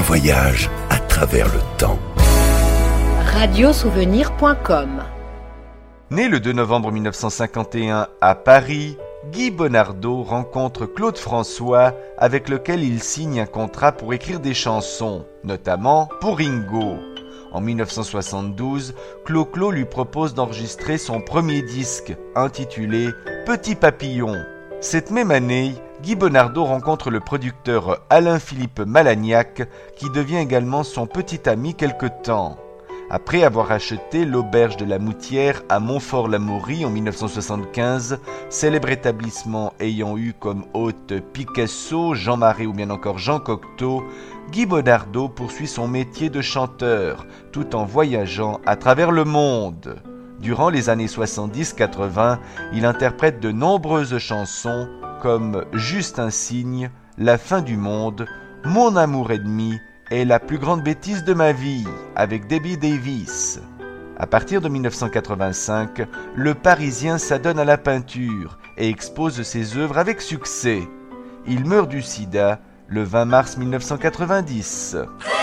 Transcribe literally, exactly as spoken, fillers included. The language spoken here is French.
voyage à travers le temps. radiosouvenir point com. Né le deux novembre mille neuf cent cinquante et un à Paris, Guy Bonardo rencontre Claude François avec lequel il signe un contrat pour écrire des chansons, notamment pour Ringo. En mille neuf cent soixante-douze, Clo-Clo lui propose d'enregistrer son premier disque, intitulé « Petit Papillon ». Cette même année, Guy Bonardo rencontre le producteur Alain-Philippe Malagnac, qui devient également son petit ami quelque temps. Après avoir acheté l'auberge de la Moutière à Montfort-l'Amaury en mille neuf cent soixante-quinze, célèbre établissement ayant eu comme hôte Picasso, Jean Marais ou bien encore Jean Cocteau, Guy Bonardo poursuit son métier de chanteur, tout en voyageant à travers le monde. Durant les années soixante-dix quatre-vingts, il interprète de nombreuses chansons comme Juste un signe, La fin du monde, Mon amour ennemi et La plus grande bêtise de ma vie avec Debbie Davis. À partir de mille neuf cent quatre-vingt-cinq, le Parisien s'adonne à la peinture et expose ses œuvres avec succès. Il meurt du sida le vingt mars mille neuf cent quatre-vingt-dix.